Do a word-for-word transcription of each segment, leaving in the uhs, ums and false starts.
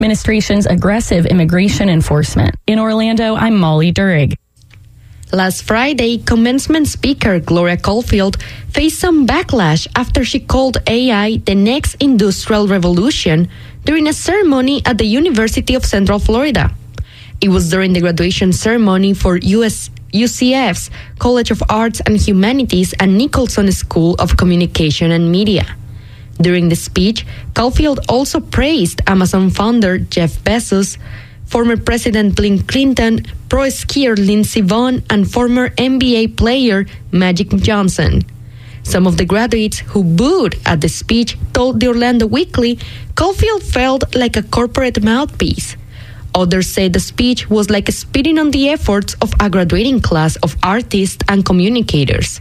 administration's aggressive immigration enforcement. In Orlando, I'm Molly Durig. Last Friday, commencement speaker Gloria Caulfield faced some backlash after she called A I the next industrial revolution during a ceremony at the University of Central Florida. It was during the graduation ceremony for U S U C F's College of Arts and Humanities and Nicholson School of Communication and Media. During the speech, Caulfield also praised Amazon founder Jeff Bezos, former President Bill Clinton, pro skier Lindsey Vonn, and former N B A player Magic Johnson. Some of the graduates who booed at the speech told the Orlando Weekly Caulfield felt like a corporate mouthpiece. Others said the speech was like spitting on the efforts of a graduating class of artists and communicators.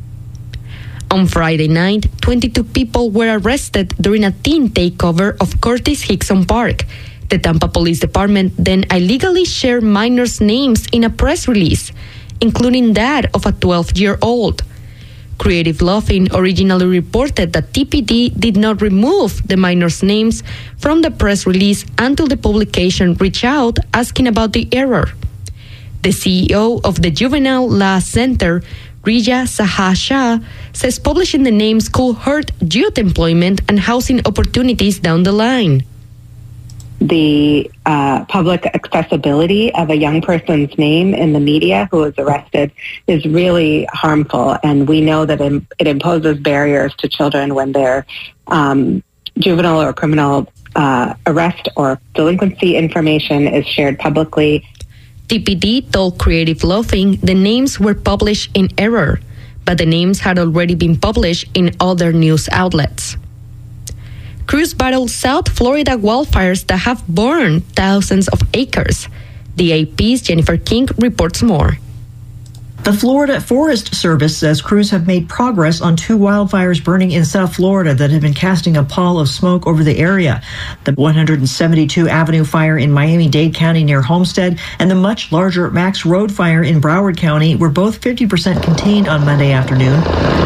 On Friday night, twenty-two people were arrested during a teen takeover of Curtis Hickson Park. The Tampa Police Department then illegally shared minors' names in a press release, including that of a twelve-year-old. Creative Loafing originally reported that T P D did not remove the minors' names from the press release until the publication reached out asking about the error. The C E O of the Juvenile Law Center, Rija Sahasha, says publishing the names could hurt youth employment and housing opportunities down the line. The uh, public accessibility of a young person's name in the media who is arrested is really harmful, and we know that it imposes barriers to children when their um, juvenile or criminal uh, arrest or delinquency information is shared publicly. T P D told Creative Loafing the names were published in error, but the names had already been published in other news outlets. Crews battled South Florida wildfires that have burned thousands of acres. The A P's Jennifer King reports more. The Florida Forest Service says crews have made progress on two wildfires burning in South Florida that have been casting a pall of smoke over the area. The one hundred seventy-two Avenue fire in Miami-Dade County near Homestead and the much larger Max Road fire in Broward County were both fifty percent contained on Monday afternoon.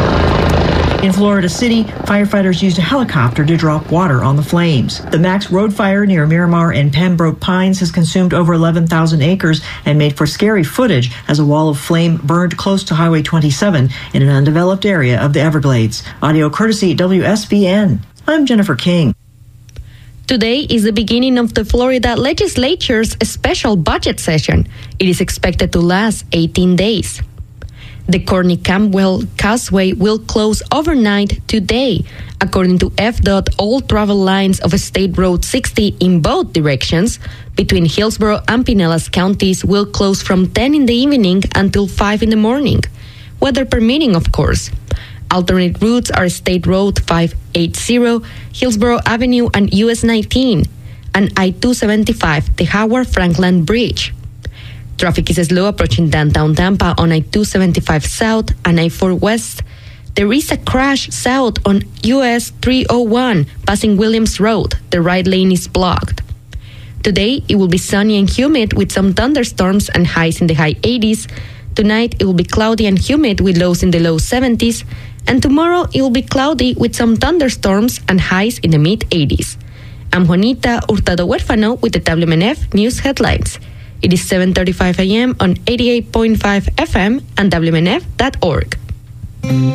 In Florida City, firefighters used a helicopter to drop water on the flames. The Max Road fire near Miramar and Pembroke Pines has consumed over eleven thousand acres and made for scary footage as a wall of flame burned close to Highway twenty-seven in an undeveloped area of the Everglades. Audio courtesy W S B N. I'm Jennifer King. Today is the beginning of the Florida legislature's special budget session. It is expected to last eighteen days. The Courtney Campbell Causeway will close overnight today. According to F D O T, all travel lines of State Road sixty in both directions between Hillsborough and Pinellas counties will close from ten in the evening until five in the morning. Weather permitting, of course. Alternate routes are State Road five eighty, Hillsborough Avenue and U S nineteen, and I two seventy-five, the Howard Frankland Bridge. Traffic is slow approaching downtown Tampa on I two seventy-five South and I four West. There is a crash south on U S three oh one passing Williams Road. The right lane is blocked. Today, it will be sunny and humid with some thunderstorms and highs in the high eighties. Tonight, it will be cloudy and humid with lows in the low seventies. And tomorrow, it will be cloudy with some thunderstorms and highs in the mid eighties. I'm Juanita Hurtado Huérfano with the W M N F News Headlines. It is seven thirty-five a.m. on eighty-eight point five F M and W M N F dot org.